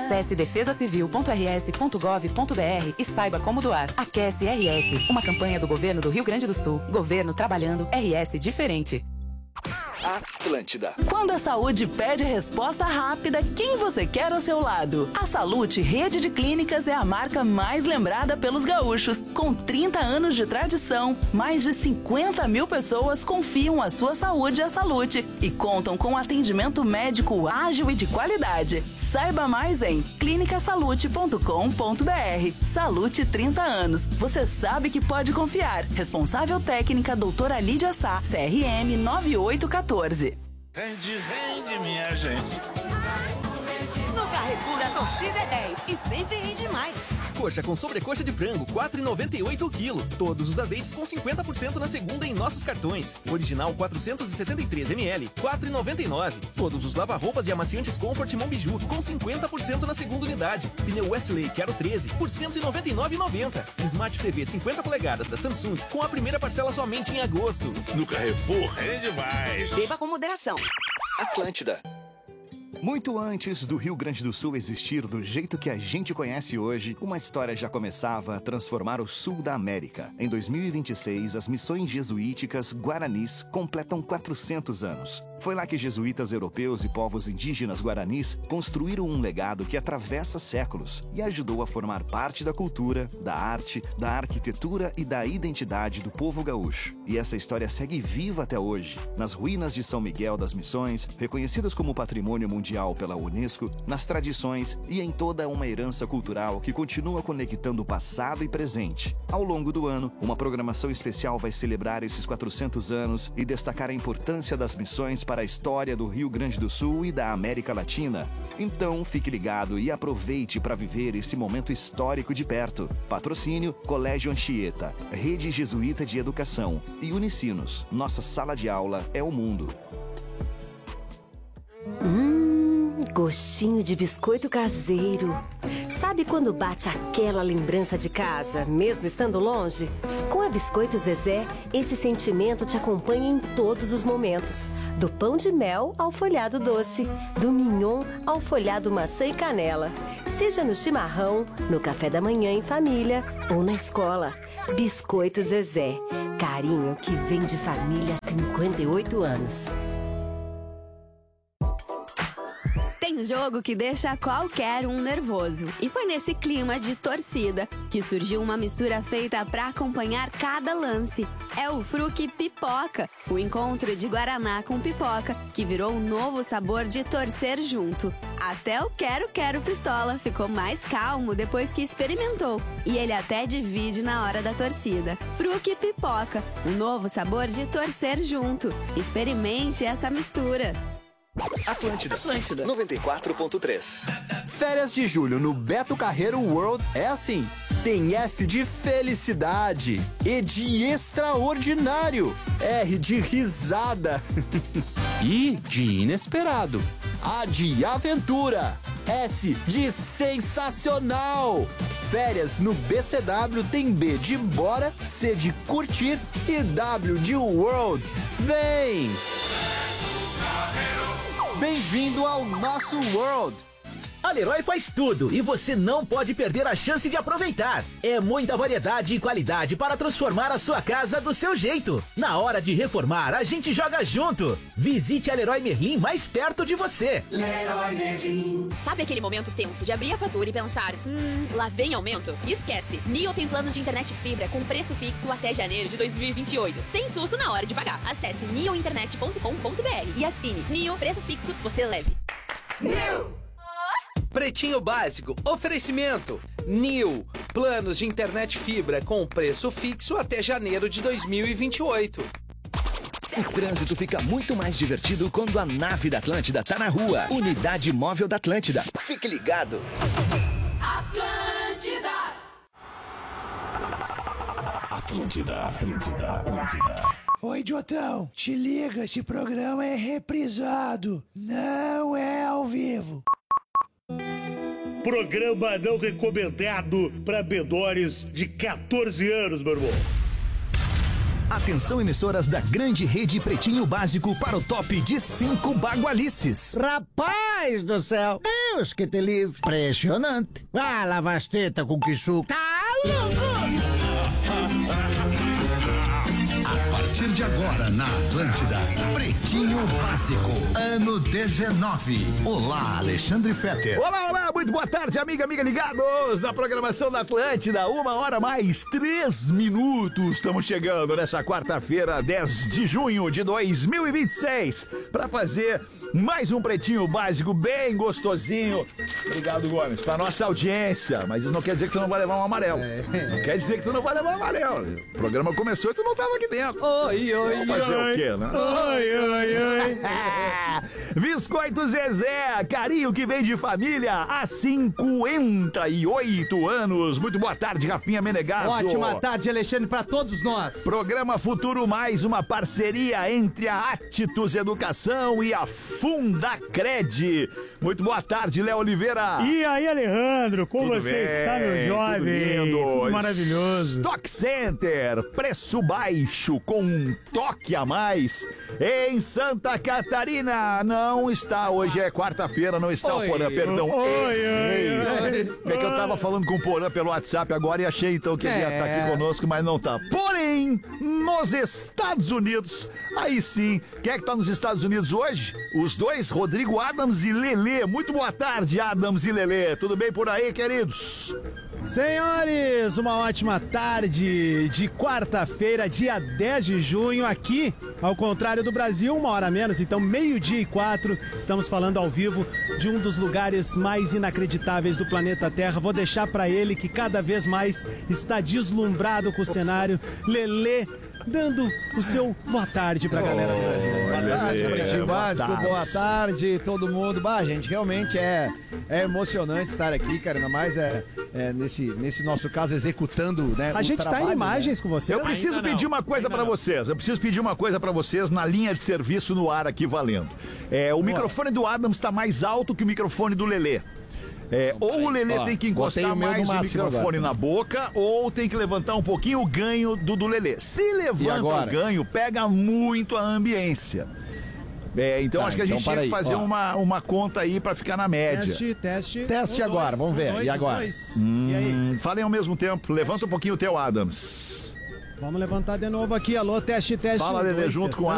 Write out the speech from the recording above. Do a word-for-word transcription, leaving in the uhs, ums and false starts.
Acesse defesa civil ponto r s ponto gov ponto b r e saiba como doar. Aquece R S, uma campanha do governo do Rio Grande do Sul. Governo trabalhando, R S diferente. Atlântida. Quando a saúde pede resposta rápida, quem você quer ao seu lado? A Salute Rede de Clínicas é a marca mais lembrada pelos gaúchos. Com trinta anos de tradição, mais de cinquenta mil pessoas confiam a sua saúde à Salute e contam com atendimento médico ágil e de qualidade. Saiba mais em clínica salute ponto com ponto b r. Salute trinta anos. Você sabe que pode confiar. Responsável técnica doutora Lídia Sá, C R M nove oito um quatro. Rende, rende, minha gente. No Carrefour a torcida é dez e sempre rende mais. Coxa com sobrecoxa de frango, quatro reais e noventa e oito centavos o quilo. Todos os azeites com cinquenta por cento na segunda em nossos cartões. Original quatrocentos e setenta e três mililitros, quatro reais e noventa e nove centavos. Todos os lava-roupas e amaciantes Comfort Monbiju com cinquenta por cento na segunda unidade. Pneu Westlake Aro treze por cento e noventa e nove reais e noventa centavos. Smart T V cinquenta polegadas da Samsung com a primeira parcela somente em agosto. No Carrefour rende mais. Beba com moderação. Atlântida. Muito antes do Rio Grande do Sul existir do jeito que a gente conhece hoje, uma história já começava a transformar o sul da América. Em dois mil e vinte e seis, as missões jesuíticas guaranis completam quatrocentos anos. Foi lá que jesuítas europeus e povos indígenas guaranis construíram um legado que atravessa séculos e ajudou a formar parte da cultura, da arte, da arquitetura e da identidade do povo gaúcho. E essa história segue viva até hoje, nas ruínas de São Miguel das Missões, reconhecidas como Patrimônio Mundial pela Unesco, nas tradições e em toda uma herança cultural que continua conectando o passado e presente. Ao longo do ano, uma programação especial vai celebrar esses quatrocentos anos e destacar a importância das missões para a história do Rio Grande do Sul e da América Latina. Então, fique ligado e aproveite para viver esse momento histórico de perto. Patrocínio Colégio Anchieta, Rede Jesuíta de Educação e Unicinos. Nossa sala de aula é o mundo. Hum, gostinho de biscoito caseiro. Sabe quando bate aquela lembrança de casa, mesmo estando longe? Com a Biscoito Zezé, esse sentimento te acompanha em todos os momentos. Do pão de mel ao folhado doce, do mignon ao folhado maçã e canela. Seja no chimarrão, no café da manhã em família ou na escola. Biscoito Zezé, carinho que vem de família há cinquenta e oito anos. Tem jogo que deixa qualquer um nervoso. E foi nesse clima de torcida que surgiu uma mistura feita para acompanhar cada lance. É o Fruque Pipoca, o encontro de Guaraná com pipoca, que virou um novo sabor de torcer junto. Até o Quero Quero Pistola ficou mais calmo depois que experimentou. E ele até divide na hora da torcida. Fruque Pipoca, um novo sabor de torcer junto. Experimente essa mistura. Atlântida. Atlântida. noventa e quatro ponto três. Férias de julho no Beto Carreiro World é assim. Tem F de felicidade, E de extraordinário, R de risada, I de inesperado, A de aventura, S de sensacional. Férias no B C W tem B de bora, C de curtir e W de world. Vem! Bem-vindo ao nosso World! A Leroy faz tudo e você não pode perder a chance de aproveitar. É muita variedade e qualidade para transformar a sua casa do seu jeito. Na hora de reformar, a gente joga junto. Visite a Leroy Merlin mais perto de você. Leroy Merlin. Sabe aquele momento tenso de abrir a fatura e pensar, hum, lá vem aumento? Esquece. Nio tem planos de internet fibra com preço fixo até janeiro de dois mil e vinte e oito. Sem susto na hora de pagar. Acesse nio internet ponto com ponto b r e assine. Nio, preço fixo, você leve. Nio! Pretinho Básico, oferecimento Nil, planos de internet fibra com preço fixo até janeiro de dois mil e vinte e oito. O trânsito fica muito mais divertido quando a nave da Atlântida tá na rua. Unidade Móvel da Atlântida. Fique ligado. Atlântida. Atlântida, Atlântida, Atlântida. Oi, idiotão, te liga, esse programa é reprisado, não é ao vivo. Programa não recomendado para menores de quatorze anos, meu irmão. Atenção, emissoras da grande rede Pretinho Básico para o top de cinco bagualices. Rapaz, Rapaz do céu, Deus que te livre. Impressionante. Ah, lava as tetas com que suco. Tá louco! A partir de agora na Atlântida, Pretinho Básico, ano dezenove. Olá, Alexandre Fetter. Olá, olá, muito boa tarde, amiga, amiga ligados na programação da Atlântida. Uma hora mais três minutos. Estamos chegando nessa quarta-feira, dez de junho de dois mil e vinte e seis, para fazer mais um Pretinho Básico bem gostosinho. Obrigado, Gomes, para nossa audiência. Mas isso não quer dizer que tu não vai levar um amarelo. É. Não quer dizer que tu não vai levar um amarelo. O programa começou e tu não tava aqui dentro. Oi, oi, Vamos fazer oi. o quê, né? Oi, oi, oi. Biscoito Zezé, carinho que vem de família há cinquenta e oito anos. Muito boa tarde, Rafinha Menegasso. Ótima tarde, Alexandre, para todos nós. Programa Futuro Mais, uma parceria entre a Attitus Educação e a Fundacred. Muito boa tarde, Léo Oliveira. E aí, Alejandro, como Tudo você bem, está, meu jovem? tudo lindo. Tudo maravilhoso. Stock Center, preço baixo com um toque a mais em Santa Catarina. Não está, hoje é quarta-feira, não está Oi. o Porã, perdão. Oi, oi, Ei, oi. É que eu tava falando com o Porã pelo WhatsApp agora e achei então que ele ia É. estar aqui conosco, mas não tá. Porém, nos Estados Unidos, aí sim, quem é que tá nos Estados Unidos hoje? Os dois, Rodrigo Adams e Lelê. Muito boa tarde, Adams e Lelê. Tudo bem por aí, queridos? Senhores, uma ótima tarde de quarta-feira, dia dez de junho, aqui, ao contrário do Brasil, uma hora menos, então meio-dia e quatro, estamos falando ao vivo de um dos lugares mais inacreditáveis do planeta Terra. Vou deixar pra ele que cada vez mais está deslumbrado com o cenário. Lelê, dando o seu boa tarde pra galera do Brasil. Boa tarde, Pretinho boa Básico, tarde. boa tarde, todo mundo. Bah, gente, realmente é, é emocionante estar aqui, cara, ainda mais é, é nesse, nesse nosso caso, executando, né, A o gente tá trabalho, em imagens né? com você. Eu preciso pedir uma coisa pra vocês. Eu preciso pedir uma coisa pra vocês na linha de serviço no ar aqui valendo. É, o microfone do Adams tá mais alto que o microfone do Lelê. É, ou o Lelê Ó, tem que botei encostar o meu no mais o máximo microfone agora. na boca, ou tem que levantar um pouquinho o ganho do, do Lelê. Se levanta agora? o ganho, pega muito a ambiência. É, então Tá, acho que a então gente para tinha que aí, fazer ó. uma, uma conta aí pra ficar na média. Teste, teste. Teste Um, agora, dois, vamos ver. um, dois, E agora? um, dois. Hum, E aí? Falem ao mesmo tempo. Levanta um pouquinho o teu, Adams. Vamos levantar de novo aqui. Alô, teste, teste. Fala, um, Lelê, dois, junto com o testando.